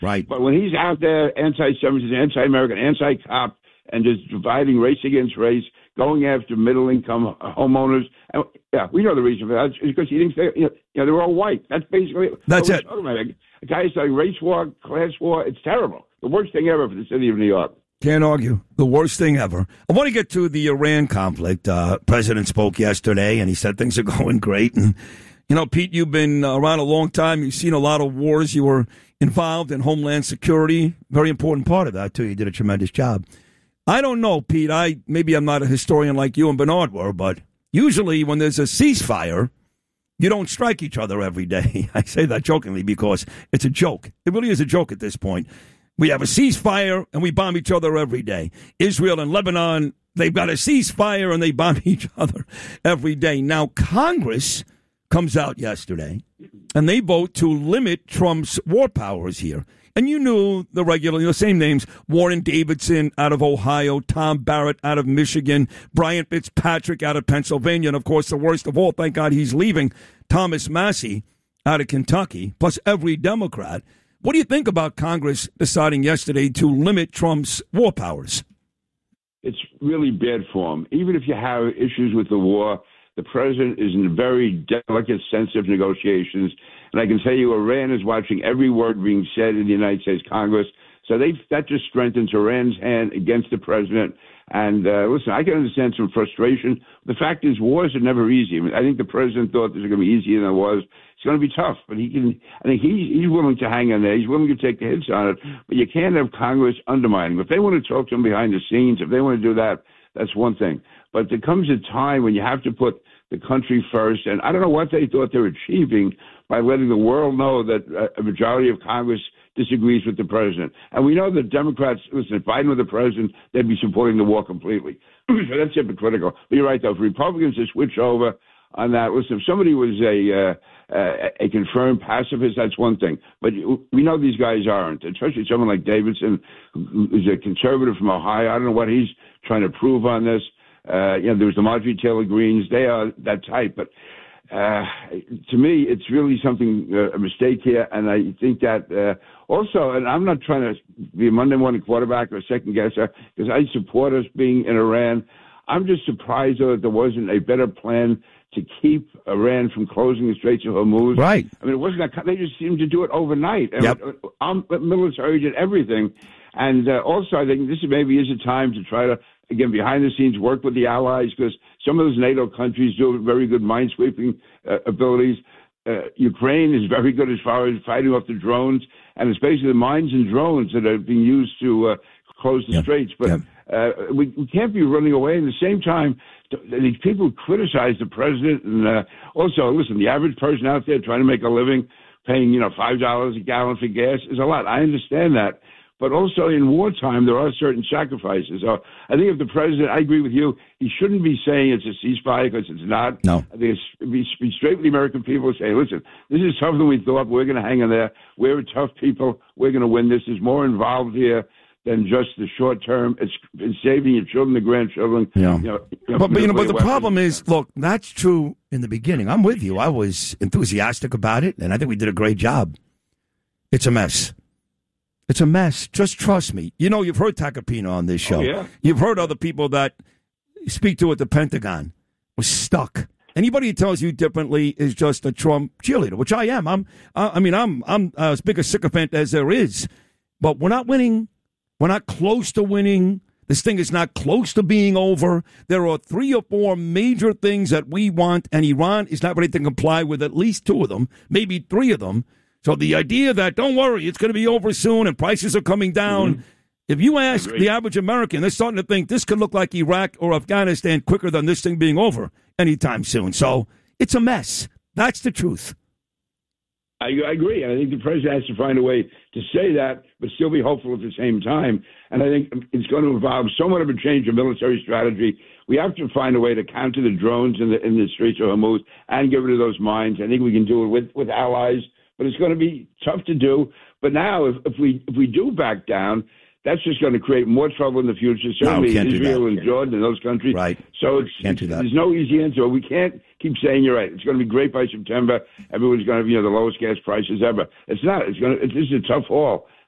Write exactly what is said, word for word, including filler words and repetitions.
Right. But when he's out there anti-Semitism, anti-American, anti-cop, and just dividing race against race, going after middle-income homeowners, and, yeah, we know the reason for that. It's because he thinks they, you know, you know, they're all white. That's basically That's it. Guys like race war, class war. It's terrible. The worst thing ever for the city of New York. Can't argue. The worst thing ever. I want to get to the Iran conflict. Uh, President spoke yesterday, and he said things are going great. And, you know, Pete, you've been around a long time. You've seen a lot of wars. You were involved in Homeland Security. Very important part of that, too. You did a tremendous job. I don't know, Pete. I Maybe I'm not a historian like you and Bernard were, but usually when there's a ceasefire, you don't strike each other every day. I say that jokingly because it's a joke. It really is a joke at this point. We have a ceasefire, and we bomb each other every day. Israel and Lebanon, they've got a ceasefire, and they bomb each other every day. Now, Congress comes out yesterday, and they vote to limit Trump's war powers here. And you knew the regular, you know, same names, Warren Davidson out of Ohio, Tom Barrett out of Michigan, Brian Fitzpatrick out of Pennsylvania, and, of course, the worst of all, thank God he's leaving, Thomas Massie out of Kentucky, plus every Democrat. What do you think about Congress deciding yesterday to limit Trump's war powers? It's really bad form. Even if you have issues with the war, the president is in very delicate, sensitive negotiations. And I can tell you Iran is watching every word being said in the United States Congress. So they, that just strengthens Iran's hand against the president. And uh, listen, I can understand some frustration. The fact is, wars are never easy. I mean, I think the president thought this was going to be easier than it was. It's going to be tough, but he can. I think he's, he's willing to hang in there. He's willing to take the hits on it. But you can't have Congress undermining. If they want to talk to him behind the scenes, if they want to do that, that's one thing. But there comes a time when you have to put the country first. And I don't know what they thought they were achieving by letting the world know that a majority of Congress disagrees with the president. And we know that Democrats, listen, if Biden were the president, they'd be supporting the war completely. So that's hypocritical. But you're right, though. If Republicans to switch over on that, listen, if somebody was a uh, a confirmed pacifist, that's one thing. But we know these guys aren't, especially someone like Davidson, who's a conservative from Ohio. I don't know what he's trying to prove on this. Uh, you know, there was the Marjorie Taylor Greens. They are that type. But uh, to me, it's really something, uh, a mistake here. And I think that uh, also, and I'm not trying to be a Monday morning quarterback or a second guesser, because I support us being in Iran. I'm just surprised, though, that there wasn't a better plan to keep Iran from closing the Straits of Hormuz. Right. I mean, it wasn't that, they just seemed to do it overnight. Yep. Our military did everything. And uh, also, I think this maybe is a time to try to, again, behind the scenes, work with the allies, because some of those NATO countries do have very good minesweeping uh, abilities. Uh, Ukraine is very good as far as fighting off the drones, and it's basically the mines and drones that are being used to uh, close the yep. straits. But yep. uh, we, we can't be running away. At the same time, these people criticize the president, and uh, also, listen, the average person out there trying to make a living, paying, you know, five dollars a gallon for gas is a lot. I understand that. But also in wartime, there are certain sacrifices. So I think if the president, I agree with you, he shouldn't be saying it's a ceasefire because it's not. No. I think it's be, be straight with the American people and say, listen, this is tougher than we thought. We're going to hang in there. We're tough people. We're going to win this. There's more involved here than just the short term. It's, it's saving your children, the grandchildren. Yeah. You know, you know, but, but, you know, but the weapons. problem is, look, that's true in the beginning. I'm with you. I was enthusiastic about it, and I think we did a great job. It's a mess. It's a mess. Just trust me. You know, you've heard Tacopina on this show. Oh, yeah. You've heard other people that speak to at the Pentagon was stuck. Anybody who tells you differently is just a Trump cheerleader, which I am. I'm. Uh, I mean, I'm. I'm as big a sycophant as there is. But we're not winning. We're not close to winning. This thing is not close to being over. There are three or four major things that we want, and Iran is not ready to comply with at least two of them, maybe three of them. So the idea that, don't worry, it's going to be over soon and prices are coming down. Mm-hmm. If you ask the average American, they're starting to think this could look like Iraq or Afghanistan quicker than this thing being over anytime soon. So it's a mess. That's the truth. I, I agree. And I think the president has to find a way to say that, but still be hopeful at the same time. And I think it's going to involve somewhat of a change of military strategy. We have to find a way to counter the drones in the, in the Straits of Hormuz and get rid of those mines. I think we can do it with, with allies. But it's going to be tough to do. But now, if, if we if we do back down, that's just going to create more trouble in the future. Certainly, no, Israel and Jordan and those countries. Right. So it's, can't do that. There's no easy answer. We can't keep saying you're right. It's going to be great by September. Everyone's going to have, you know, the lowest gas prices ever. It's not. It's going to. It's, this is a tough haul.